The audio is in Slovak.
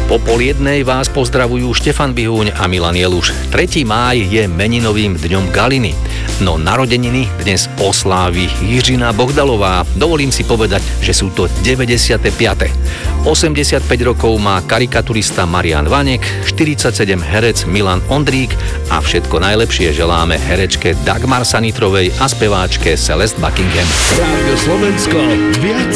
Po 12:30 vás pozdravujú Štefan Bihúň a Milan Jeluš. 3. máj je meninovým dňom Galiny. No narodeniny dnes oslávi Jiřina Bohdalová. Dovolím si povedať, že sú to 95. 85 rokov má karikaturista Marian Vanek, 47 herec Milan Ondrík a všetko najlepšie želáme herečke Dagmar Sanitrovej a speváčke Celeste Buckingham. Rádio Slovensko, viac